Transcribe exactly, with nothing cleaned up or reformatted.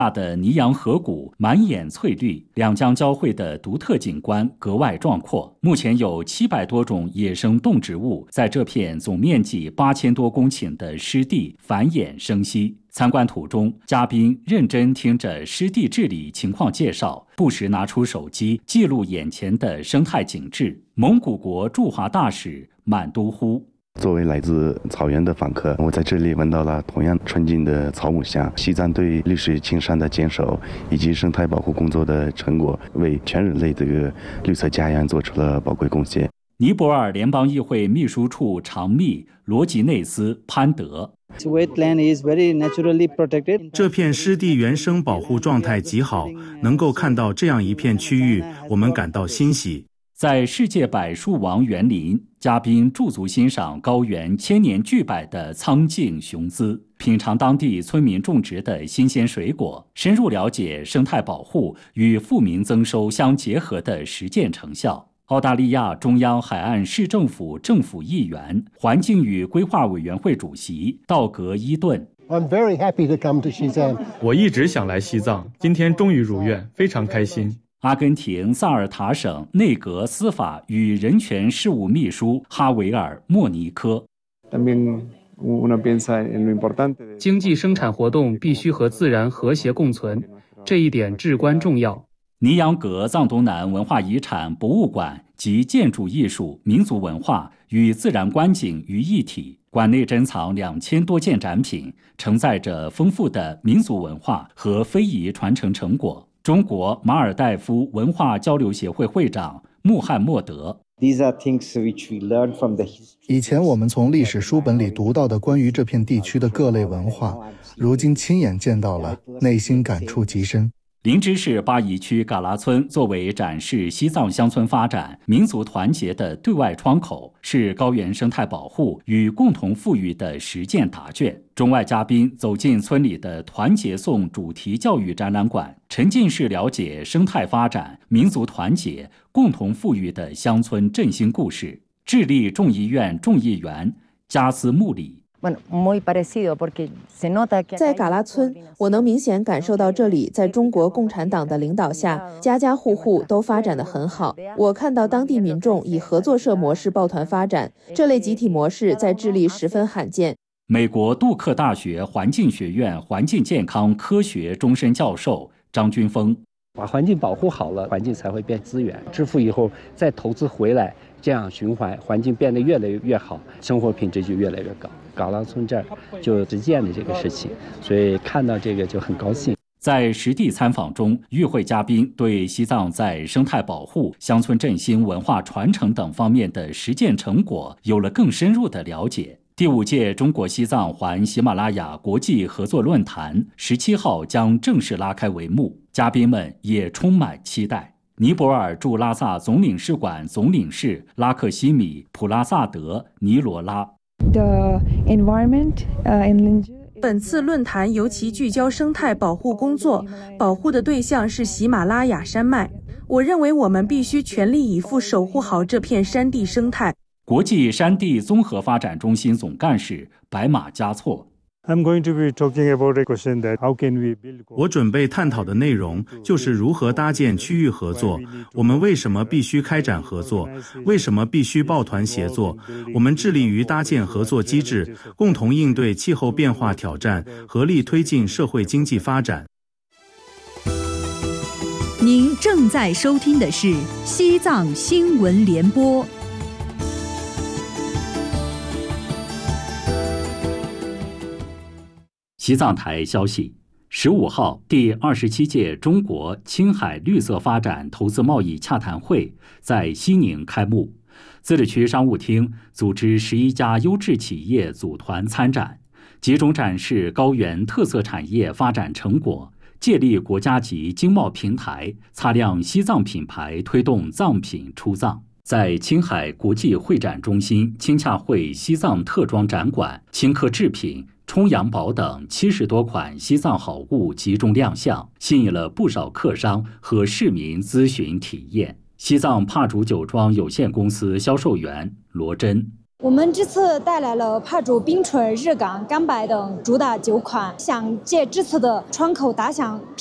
大的尼洋河谷满眼翠绿，两江交汇的独特景观格外壮阔。目前有七百多种野生动植物在这片总面积八千多公顷的湿地繁衍生息。参观途中，嘉宾认真听着湿地治理情况介绍，不时拿出手机记录眼前的生态景致。蒙古国驻华大使满都呼。 作为来自草原的访客，我在这里闻到了同样纯净的草木香。西藏对绿水青山的坚守以及生态保护工作的成果，为全人类这个绿色家园做出了宝贵贡献。 尼泊尔联邦议会秘书处常秘罗吉内斯潘德。 这片湿地原生保护状态极好，能够看到这样一片区域，我们感到欣喜。 在世界柏树王园林，嘉宾驻足欣赏高原千年巨柏的苍劲雄姿，品尝当地村民种植的新鲜水果，深入了解生态保护与富民增收相结合的实践成效。澳大利亚中央海岸市政府政府议员、环境与规划委员会主席道格伊顿。 我一直想来西藏，今天终于如愿，非常开心。 阿根廷萨尔塔省内阁司法与人权事务秘书哈维尔·莫尼科。 经济生产活动必须和自然和谐共存，这一点至关重要。 尼洋格藏东南文化遗产博物馆及建筑艺术、民族文化与自然观景于一体，馆内珍藏两千多件展品，承载着丰富的民族文化和非遗传承成果。中国马尔代夫文化交流协会会长穆罕默德。 以前我们从历史书本里读到的关于这片地区的各类文化，如今亲眼见到了，内心感触极深。 林芝市巴宜区嘎拉村作为展示西藏乡村发展、民族团结的对外窗口，是高原生态保护与共同富裕的实践答卷。中外嘉宾走进村里的团结颂主题教育展览馆，沉浸式了解生态发展、民族团结、共同富裕的乡村振兴故事。智利众议院众议员加斯穆里。 在嘎拉村，我能明显感受到这里在中国共产党的领导下，家家户户都发展得很好。我看到当地民众以合作社模式抱团发展，这类集体模式在智利十分罕见。 美国杜克大学环境学院环境健康科学终身教授张军峰。 把环境保护好了，环境才会变资源，致富以后再投资回来，这样循环，环与变得越来越好，生活品质就越来越高。嘎拉村这儿就实践的这个事情，所以看到这个就很高兴。 在实地参访中，与会嘉宾对西藏在生态保护、乡村振兴、文化传承等方面的实践成果有了更深入的了解。第五届中国西藏环喜马拉雅国际合作论坛十七号将正式拉开帷幕，嘉宾们也充满期待。尼泊尔驻拉萨总领事馆总领事拉克西米·普拉萨德·尼罗拉。 The environment, uh, in 本次论坛尤其聚焦生态保护工作，保护的对象是喜马拉雅山脉。我认为我们必须全力以赴守护好这片山地生态。 国际山地综合发展中心总干事白马加措。 我准备探讨的内容就是如何搭建区域合作，我们为什么必须开展合作，为什么必须抱团协作，我们致力于搭建合作机制，共同应对气候变化挑战，合力推进社会经济发展。 您正在收听的是西藏新闻联播。 西藏台消息，十五号，第二十七届中国青海绿色发展投资贸易洽谈会在西宁开幕。自治区商务厅组织十一家优质企业组团参展，集中展示高原特色产业发展成果，借力国家级经贸平台，擦亮西藏品牌，推动藏品出藏。在青海国际会展中心青洽会西藏特装展馆，青稞制品、冲阳宝等七十多款西藏好物集中亮相，吸引了不少客商和市民咨询体验。西藏帕竹酒庄有限公司销售员罗真。 我们这次带来了帕竹、冰醇、日港、干白等主打酒款，想借这次的窗口打响